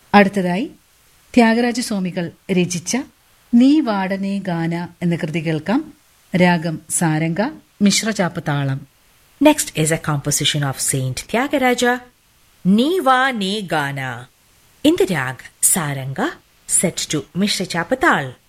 അടുത്തതായി ത്യാഗരാജസ്വാമികൾ രചിച്ച നീ വാടനേ ഗാന എന്ന കൃതി കേൾക്കാം. രാഗം സാരംഗ, മിശ്രചാപ്പ് താളം. Next is a composition of Saint Tyagaraja, Niva Ne Gana, in the rag Saranga, set to Mishra Chapatal.